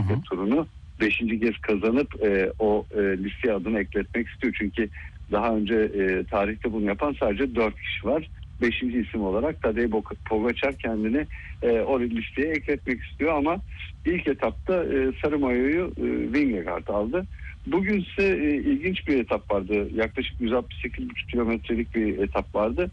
bisiklet turunu 5. kez kazanıp o listeye adını ekletmek istiyor. Çünkü daha önce tarihte bunu yapan sadece 4 kişi var. 5. isim olarak Tadej Pogačar kendini o listeye ekletmek istiyor ama ilk etapta sarı mayoyu Vingegaard aldı. Bugün ise ilginç bir etap vardı. Yaklaşık 168,5 kilometrelik bir etap vardı.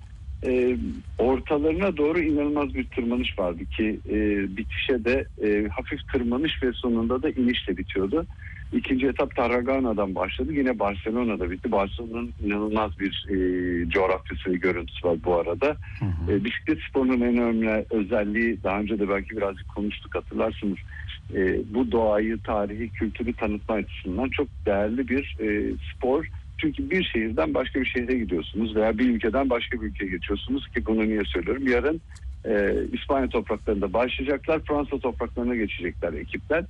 Ortalarına doğru inanılmaz bir tırmanış vardı ki bitişe de hafif tırmanış ve sonunda da inişle bitiyordu. İkinci etap Tarragana'dan başladı. Yine Barcelona'da bitti. Barcelona'nın inanılmaz bir coğrafyası ve görüntüsü var bu arada. Bisiklet sporunun en önemli özelliği, daha önce de belki birazcık konuştuk, hatırlarsınız. Bu doğayı, tarihi, kültürü tanıtma açısından çok değerli bir spor. Çünkü bir şehirden başka bir şehre gidiyorsunuz veya bir ülkeden başka bir ülkeye geçiyorsunuz ki bunu niye söylüyorum? Yarın İspanya topraklarında başlayacaklar, Fransa topraklarına geçecekler ekipler.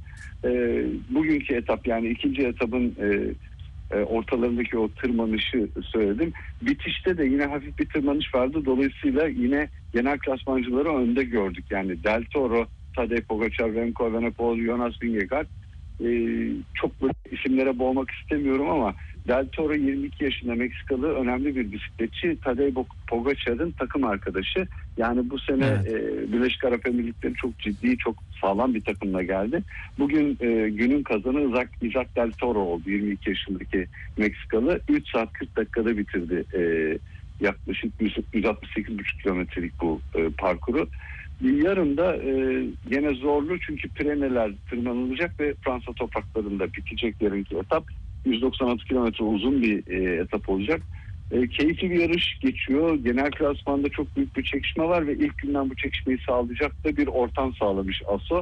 Bugünkü etap, yani ikinci etapın ortalarındaki o tırmanışı söyledim. Bitişte de yine hafif bir tırmanış vardı. Dolayısıyla yine genel klasmancıları önde gördük. Yani Del Toro, Tadej Pogačar, Remco Evenepoel, Jonas Vingegaard. Çok böyle isimlere boğmak istemiyorum ama Del Toro 22 yaşında, Meksikalı önemli bir bisikletçi. Tadej Pogačar'ın takım arkadaşı. Yani bu sene Birleşik Arap Emirlikleri çok ciddi, çok sağlam bir takımla geldi. Bugün günün kazanı Isaac Del Toro oldu. 22 yaşındaki Meksikalı. 3 saat 40 dakikada bitirdi yaklaşık 168,5 kilometrelik bu parkuru. Yarın da yine zorlu çünkü Pireneler tırmanılacak ve Fransa topraklarında bitecek yarınki etap. 196 kilometre uzun bir etap olacak. Keyifli bir yarış geçiyor. Genel klasmanda çok büyük bir çekişme var ve ilk günden bu çekişmeyi sağlayacak da bir ortam sağlamış ASO.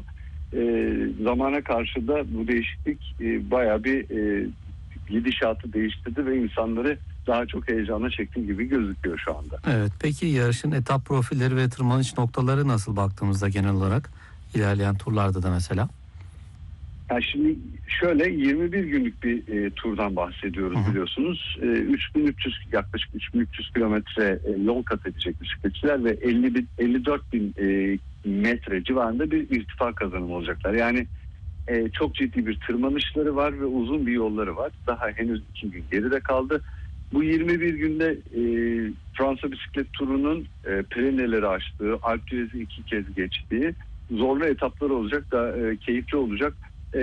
Zamana karşı da bu değişiklik bayağı bir gidişatı değiştirdi ve insanları daha çok heyecana çektiği gibi gözüküyor şu anda. Evet, peki yarışın etap profilleri ve tırmanış noktaları nasıl baktığımızda genel olarak ilerleyen turlarda da mesela? Yani şimdi şöyle 21 günlük bir turdan bahsediyoruz biliyorsunuz. 3300 yaklaşık 3300 kilometre yol kat edecek bisikletçiler ve 54.000 metre civarında bir irtifa kazanımı olacaklar. Yani çok ciddi bir tırmanışları var ve uzun bir yolları var. Daha henüz 2 gün geride kaldı. Bu 21 günde Fransa bisiklet turunun Pireneleri aştığı, Alpe d'Huez'i 2 kez geçtiği zorlu etapları olacak da keyifli olacak.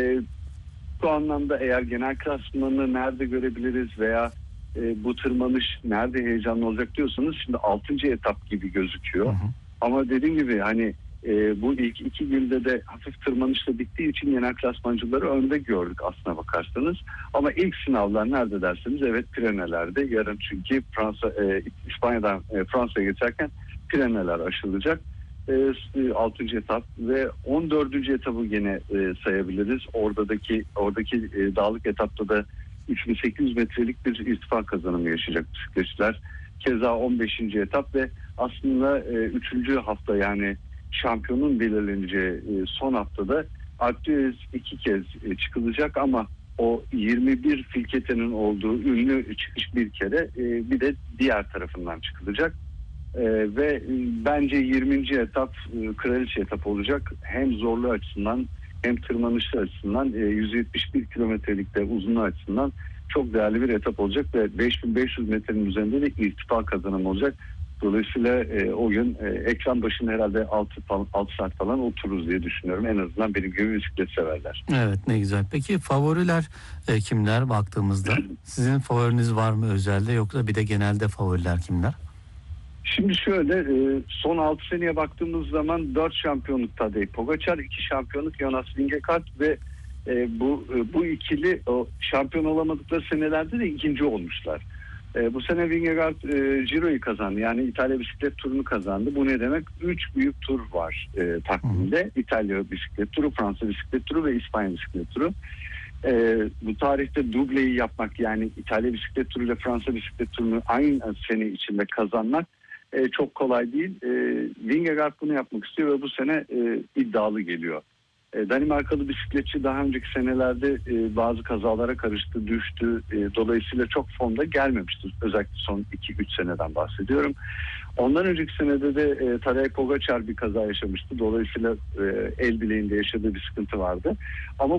Bu anlamda eğer genel klasmanı nerede görebiliriz veya bu tırmanış nerede heyecanlı olacak diyorsanız şimdi 6. etap gibi gözüküyor. Ama dediğim gibi hani bu ilk 2 günde de hafif tırmanışla bittiği için genel klasmancıları önde gördük aslına bakarsanız. Ama ilk sınavlar nerede derseniz evet Pireneler'de. Yarın çünkü İspanya'dan Fransa'ya geçerken Pireneler aşılacak. 6. etap ve 14. etabı yine sayabiliriz. Oradaki dağlık etapta da 3800 metrelik bir irtifa kazanımı yaşayacak bisikletçiler. Keza 15. etap ve aslında 3. hafta, yani şampiyonun belirleneceği son haftada Alpe d'Huez 2 kez çıkılacak ama o 21 filketenin olduğu ünlü çıkış bir kere, bir de diğer tarafından çıkılacak. Ve bence 20. etap kraliçe etap olacak. Hem zorlu açısından hem tırmanışlı açısından 171 kilometrelik de uzunluğu açısından çok değerli bir etap olacak ve 5500 metrenin üzerinde de irtifa kazanımı olacak. Dolayısıyla o gün ekran başında herhalde 6 saat falan otururuz diye düşünüyorum. En azından benim gibi bisiklet severler. Evet, ne güzel. Peki favoriler kimler baktığımızda? Sizin favoriniz var mı özelde, yoksa bir de genelde favoriler kimler? Şimdi şöyle, son 6 seneye baktığımız zaman 4 şampiyonluk Tadej Pogačar, 2 şampiyonluk Jonas Vingegaard ve bu ikili o şampiyon olamadıkları senelerde de ikinci olmuşlar. Bu sene Vingegaard Giro'yu kazandı. Yani İtalya bisiklet turunu kazandı. Bu ne demek? 3 büyük tur var takvimde. İtalya bisiklet turu, Fransa bisiklet turu ve İspanya bisiklet turu. Bu tarihte dubleyi yapmak, yani İtalya bisiklet turu ile Fransa bisiklet turunu aynı sene içinde kazanmak çok kolay değil. Vingegaard bunu yapmak istiyor ve bu sene iddialı geliyor. Danimarkalı bisikletçi daha önceki senelerde bazı kazalara karıştı, düştü. Dolayısıyla çok formda gelmemiştir. Özellikle son 2-3 seneden bahsediyorum. Ondan önceki senede de Tadej Pogačar bir kaza yaşamıştı. Dolayısıyla el bileğinde yaşadığı bir sıkıntı vardı. Ama